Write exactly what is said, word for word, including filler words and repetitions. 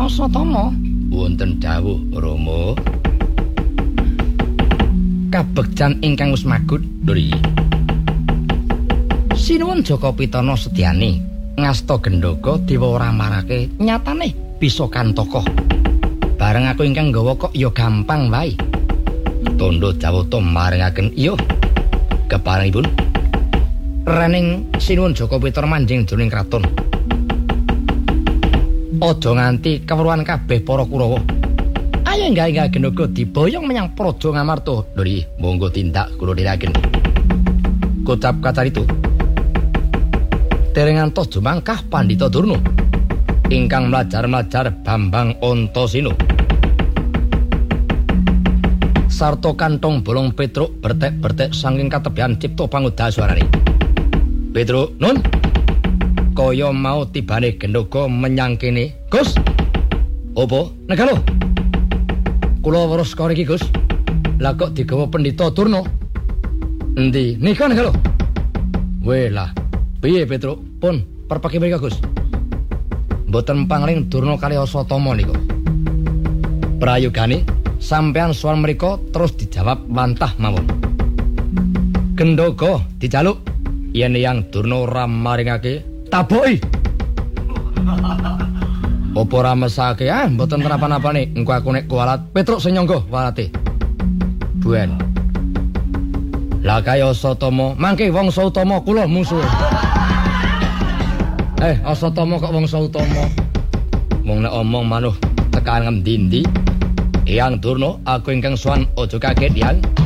Asatama. Wonten dawuh Rama. Kabegjan ingkang wis magut Dori. Sinuwun Jaka Pitana sedyane ngasta Gendhoga dewa ora marake nyatane bisa kantokoh. Bareng aku ingkang nggawa kok ya gampang wae. Tondo Jawata maringaken iya. Keparengipun rening sinuwun Jaka Pitana manjing jroning kraton. Aja nganti kewruhan kabeh para Kurawa. Ayo enggak-enggak Gendhoga diboyong menyang Praja Ngamarta. Dori, monggo tindak kula niraken. Kocap kacaritu. Dereng ngantos jumangkah Pandhita Durna ingkang mlajar-mlajar Bambang Antasena. Sarta kantong bolong Petruk bertek-bertek saking katebian cipta pangudaswarane. Petruk, nun. Kaya mau tibane Gendhoga menyang kene. Gus. Apa? Negalo. Kula weruh skor iki, Gus. Lah kok digawa Pandhita Durna? Endi? Nika Negalo. Welah, piye Petruk? Pun perpeki mriki, Gus. Mboten pangling Durna kali Asatama niku. Prayogane sampean soal mriko terus dijawab wantah mawon. Gendhoga dijaluk yen yang Durna ora maringake taboki. Apa ora mesake ah mboten kenapa-napane engko aku nek kualat Petruk sing nyangga walate. Buen. Lah kaya Asatama mangke wangsa utama kula musuh. Eh, Asatama kok wangsa utama. Wong nek omong manuh tekan ngendi-endi. Yang Durna aku ingkang sowan aja kaget yang.